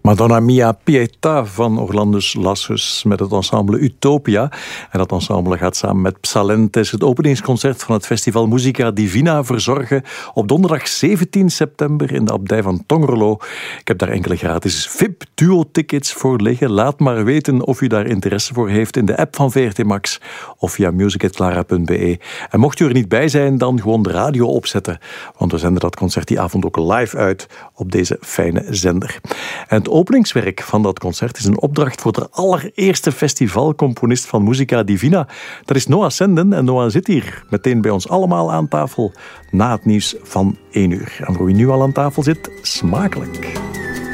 Madonna Mia Pietà van Orlandus Lassus met het ensemble Utopia. En dat ensemble gaat samen met Psalentes het openingsconcert van het festival Musica Divina verzorgen op donderdag 17 september in de abdij van Tongerlo. Ik heb daar enkele gratis VIP-duo-tickets voor liggen. Laat maar weten of u daar interesse voor heeft in de app van VRT Max of via music@clara.be. En mocht u er niet bij zijn, dan gewoon de radio opzetten, want we zenden dat concert die avond ook live uit op deze fijne zender. En het openingswerk van dat concert is een opdracht voor de allereerste festivalcomponist van Musica Divina. Dat is Noah Senden en Noah zit hier meteen bij ons allemaal aan tafel na het nieuws van 1 uur. En voor wie nu al aan tafel zit, smakelijk.